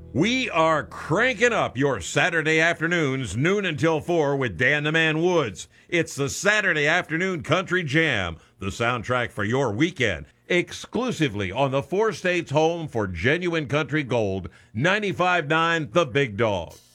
We are cranking up your Saturday afternoons, noon until 4 with Dan the Man Woods. It's the Saturday Afternoon Country Jam, the soundtrack for your weekend, exclusively on the four states home for genuine country gold, 95.9 The Big Dog.